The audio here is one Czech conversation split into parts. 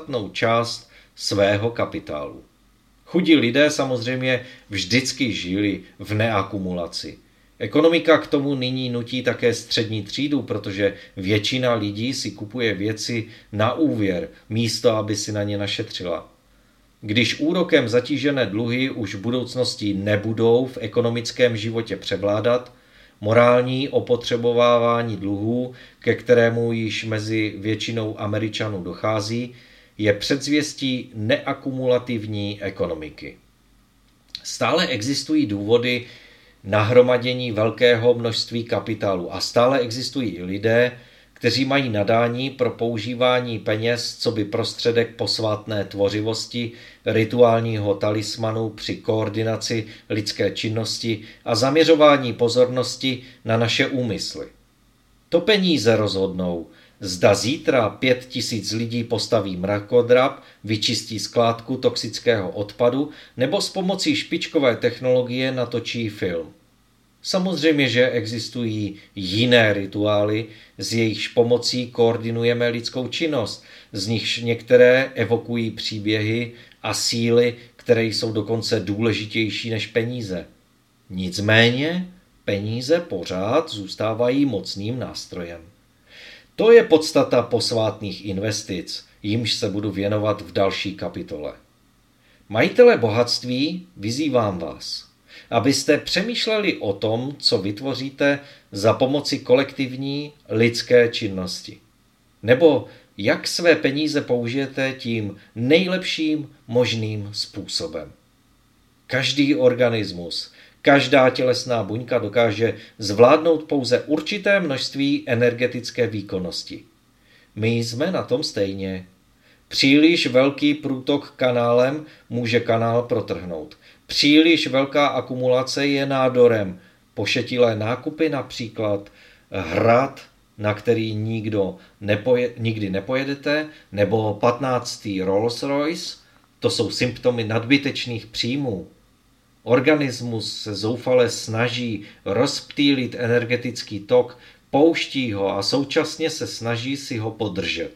podstatnou část svého kapitálu. Chudí lidé samozřejmě vždycky žili v neakumulaci. Ekonomika k tomu nyní nutí také střední třídu, protože většina lidí si kupuje věci na úvěr, místo aby si na ně našetřila. Když úrokem zatížené dluhy už v budoucnosti nebudou v ekonomickém životě převládat, morální opotřebovávání dluhů, ke kterému již mezi většinou Američanů dochází, je předzvěstí neakumulativní ekonomiky. Stále existují důvody nahromadění velkého množství kapitálu a stále existují i lidé, kteří mají nadání pro používání peněz coby prostředek posvátné tvořivosti, rituálního talismanu při koordinaci lidské činnosti a zaměřování pozornosti na naše úmysly. To peníze rozhodnou, zda zítra 5 000 lidí postaví mrakodrap, vyčistí skládku toxického odpadu nebo s pomocí špičkové technologie natočí film. Samozřejmě, že existují jiné rituály, s jejichž pomocí koordinujeme lidskou činnost, z nichž některé evokují příběhy a síly, které jsou dokonce důležitější než peníze. Nicméně peníze pořád zůstávají mocným nástrojem. To je podstata posvátných investic, jimž se budu věnovat v další kapitole. Majitele bohatství, vyzývám vás, abyste přemýšleli o tom, co vytvoříte za pomoci kolektivní lidské činnosti. Nebo jak své peníze použijete tím nejlepším možným způsobem. Každý organismus, každá tělesná buňka dokáže zvládnout pouze určité množství energetické výkonnosti. My jsme na tom stejně. Příliš velký průtok kanálem může kanál protrhnout. Příliš velká akumulace je nádorem. Pošetilé nákupy například, hrad, na který nikdy nepojedete, nebo 15. Rolls Royce, to jsou symptomy nadbytečných příjmů. Organismus se zoufale snaží rozptýlit energetický tok, pouští ho a současně se snaží si ho podržet.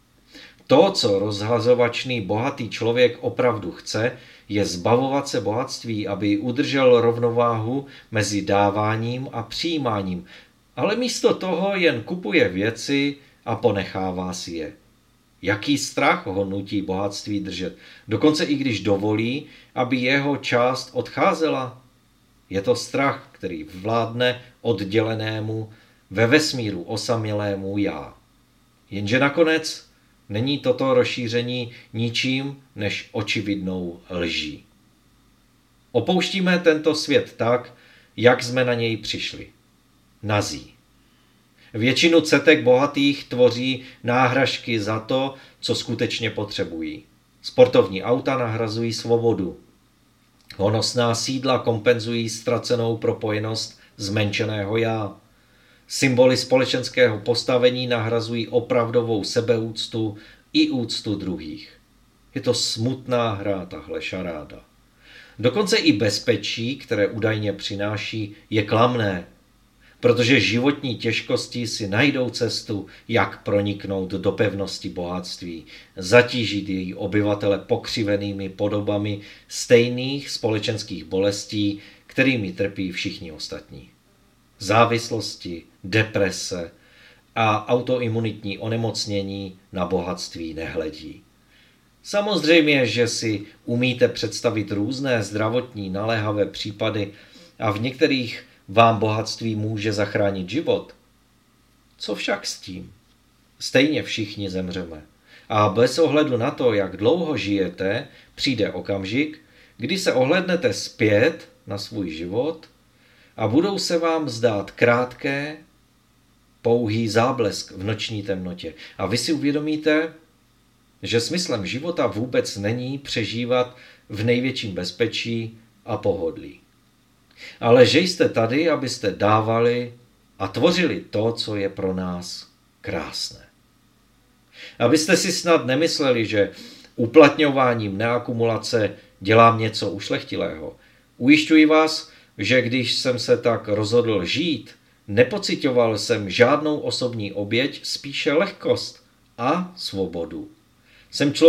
To, co rozhazovačný bohatý člověk opravdu chce, je zbavovat se bohatství, aby udržel rovnováhu mezi dáváním a přijímáním, ale místo toho jen kupuje věci a ponechává si je. Jaký strach ho nutí bohatství držet, dokonce i když dovolí, aby jeho část odcházela? Je to strach, který vládne oddělenému, ve vesmíru osamělému já. Jenže nakonec není toto rozšíření ničím než očividnou lží. Opouštíme tento svět tak, jak jsme na něj přišli. Nazí. Většinu cetek bohatých tvoří náhražky za to, co skutečně potřebují. Sportovní auta nahrazují svobodu. Honosná sídla kompenzují ztracenou propojenost zmenšeného já. Symboly společenského postavení nahrazují opravdovou sebeúctu i úctu druhých. Je to smutná hra, tahle šaráda. Dokonce i bezpečí, které údajně přináší, je klamné, protože životní těžkosti si najdou cestu, jak proniknout do pevnosti bohatství, zatížit její obyvatele pokřivenými podobami stejných společenských bolestí, kterými trpí všichni ostatní. Závislosti, deprese a autoimunitní onemocnění na bohatství nehledí. Samozřejmě, že si umíte představit různé zdravotní naléhavé případy a v některých vám bohatství může zachránit život. Co však s tím? Stejně všichni zemřeme. A bez ohledu na to, jak dlouho žijete, přijde okamžik, kdy se ohlédnete zpět na svůj život a budou se vám zdát krátké, pouhý záblesk v noční temnotě. A vy si uvědomíte, že smyslem života vůbec není přežívat v největším bezpečí a pohodlí. Ale že jste tady, abyste dávali a tvořili to, co je pro nás krásné. Abyste si snad nemysleli, že uplatňováním neakumulace dělám něco ušlechtilého. Ujišťuji vás, že když jsem se tak rozhodl žít, nepocitoval jsem žádnou osobní oběť, spíše lehkost a svobodu. Jsem